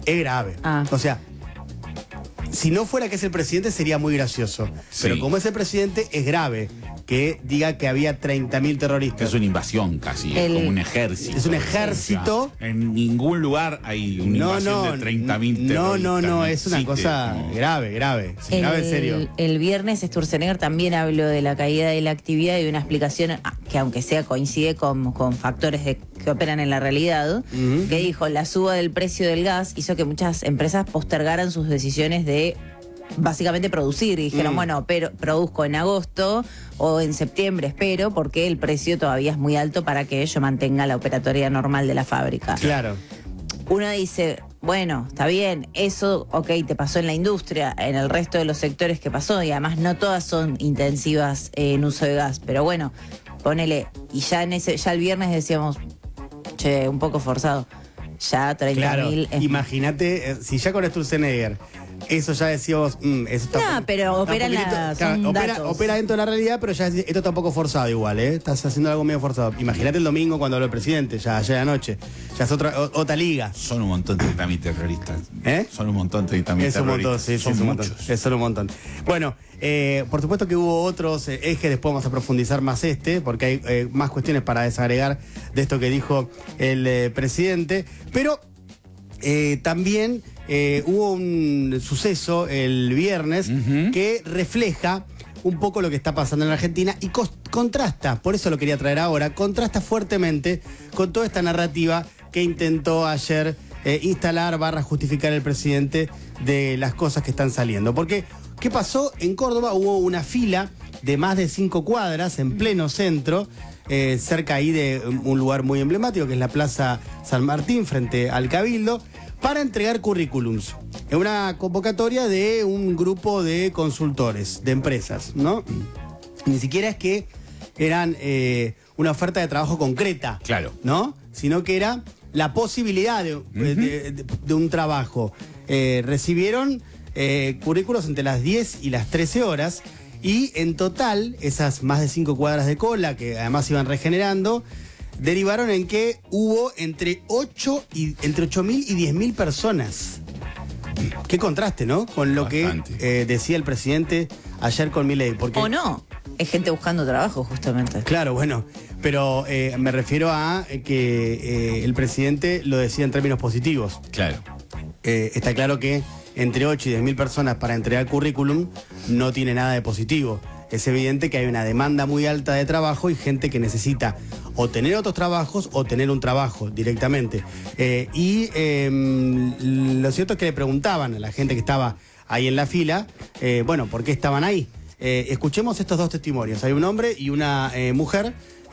Es grave. O sea, si no fuera que es el presidente sería muy gracioso. Sí. Pero como es el presidente es grave que diga que había 30.000 terroristas. Es una invasión casi, es como un ejército. Es un ejército. O sea, en ningún lugar hay una invasión de 30.000 terroristas. No, es una cosa grave, sí, grave en serio. El viernes Sturzenegger también habló de la caída de la actividad y de una explicación que aunque sea coincide con factores que operan en la realidad, que dijo la suba del precio del gas hizo que muchas empresas postergaran sus decisiones de básicamente producir y dijeron, bueno, pero produzco en agosto o en septiembre, espero, porque el precio todavía es muy alto para que yo mantenga la operatoria normal de la fábrica. Claro. Uno dice, bueno, está bien, eso, ok, te pasó en la industria, en el resto de los sectores que pasó, y además no todas son intensivas en uso de gas, pero bueno, ponele, y ya el viernes decíamos, che, un poco forzado, ya 30.000. Claro, imagínate, si ya con Sturzenegger eso ya decíamos, eso está. No, pero opera opera dentro de la realidad, pero ya esto está un poco forzado igual, ¿eh? Estás haciendo algo medio forzado. Imagínate el domingo cuando habló el presidente, ya ayer anoche. Ya es otra liga. Son un montón de 30.000 terroristas. Son un montón de 30.000 terroristas. Es un montón, sí, son muchos. Es solo un montón. Bueno, por supuesto que hubo otros ejes, después vamos a profundizar más porque hay más cuestiones para desagregar de esto que dijo el presidente, pero también hubo un suceso el viernes que refleja un poco lo que está pasando en la Argentina y contrasta, por eso lo quería traer ahora, contrasta fuertemente con toda esta narrativa que intentó ayer instalar / justificar el presidente de las cosas que están saliendo. Porque, ¿qué pasó? En Córdoba hubo una fila de más de 5 cuadras en pleno centro, cerca ahí de un lugar muy emblemático que es la Plaza San Martín frente al Cabildo, para entregar currículums. Es una convocatoria de un grupo de consultores, de empresas, ¿no? Ni siquiera es que eran una oferta de trabajo concreta, claro, ¿no? Sino que era la posibilidad de un trabajo. Recibieron currículos entre las 10 y las 13 horas y en total, esas más de 5 cuadras de cola, que además iban regenerando, derivaron en que hubo entre 8.000 y 10.000 personas. Qué contraste, ¿no? Con lo bastante que decía el presidente ayer con Milei. Porque... O no, es gente buscando trabajo, justamente. Claro, bueno, pero me refiero a que el presidente lo decía en términos positivos. Claro. Está claro que entre 8 y 10.000 personas para entregar currículum no tiene nada de positivo. Es evidente que hay una demanda muy alta de trabajo y gente que necesita o tener otros trabajos o tener un trabajo directamente. Lo cierto es que le preguntaban a la gente que estaba ahí en la fila, bueno, ¿por qué estaban ahí? Escuchemos estos dos testimonios. Hay un hombre y una mujer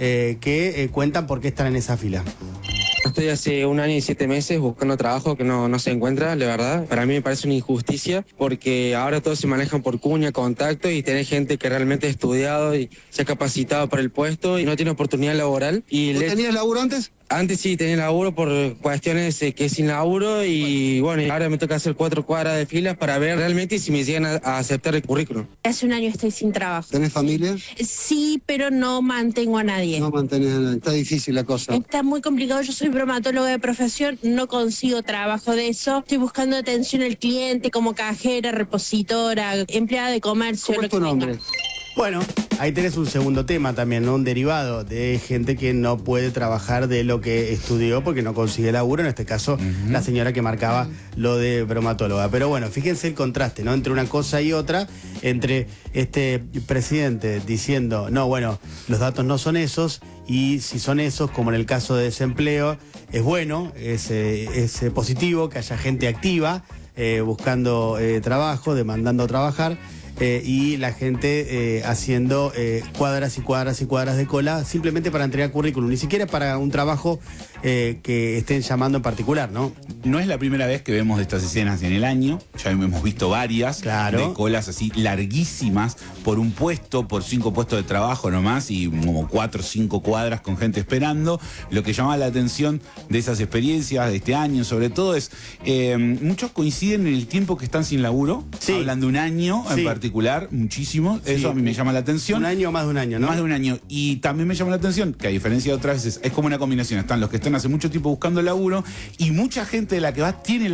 que cuentan por qué están en esa fila. Estoy hace 1 año y 7 meses buscando trabajo que no se encuentra, la verdad. Para mí me parece una injusticia porque ahora todos se manejan por cuña, contacto y tenés gente que realmente ha estudiado y se ha capacitado para el puesto y no tiene oportunidad laboral. ¿Vos tenías laburo antes? Antes sí tenía laburo por cuestiones que es sin laburo y bueno, y ahora me toca hacer 4 cuadras de filas para ver realmente si me llegan a aceptar el currículum. Hace 1 año estoy sin trabajo. ¿Tenés familia? Sí, pero no mantengo a nadie. No mantenés a nadie, está difícil la cosa. Está muy complicado, yo soy bromatóloga de profesión, no consigo trabajo de eso. Estoy buscando atención al cliente como cajera, repositora, empleada de comercio. ¿Cómo es tu nombre? Bueno, ahí tenés un segundo tema también, ¿no? Un derivado de gente que no puede trabajar de lo que estudió porque no consigue laburo, en este caso la señora que marcaba lo de bromatóloga. Pero bueno, fíjense el contraste, ¿no? Entre una cosa y otra, entre este presidente diciendo, no, bueno, los datos no son esos, y si son esos, como en el caso de desempleo, es bueno, es positivo que haya gente activa, buscando trabajo, demandando trabajar. Y la gente haciendo cuadras y cuadras y cuadras de cola simplemente para entregar currículum, ni siquiera para un trabajo que estén llamando en particular, ¿no? No es la primera vez que vemos de estas escenas en el año, ya hemos visto varias, de colas así larguísimas por un puesto, por 5 puestos de trabajo nomás y como 4 o 5 cuadras con gente esperando. Lo que llama la atención de esas experiencias de este año sobre todo es, muchos coinciden en el tiempo que están sin laburo, hablan de un año en particular, muchísimo, eso a mí me llama la atención. 1 año o más de 1 año, ¿no? Más de 1 año, y también me llama la atención que a diferencia de otras veces es como una combinación, están los que están hace mucho tiempo buscando laburo y mucha gente de la que tiene